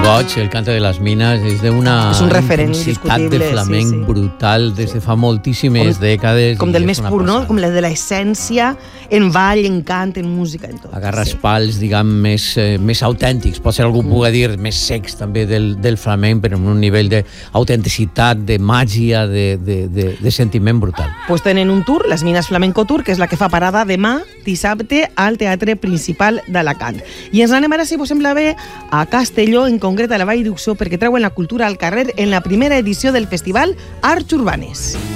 Boig, el Cante de las Minas, és d'una intensitat de flamenc brutal des de fa moltíssimes dècades. Com del més pur, no? Com la de l'essència, en ball, en cant, en música, en tot. Agarra espals, diguem, més autèntics. Pot ser algú pugui dir més secs també del flamenc, però amb un nivell d'autenticitat, de màgia, de sentiment brutal. Pues tenen un tour, les Mines Flamenco Tour, que és la que fa parada demà, dissabte, al Teatre Principal d'Alacant. I ens anem ara, si vos sembla bé, a Castelló, en concret a la Vall d'Uixó, perquè treuen la cultura al carrer en la primera edició del festival Arts Urbanes.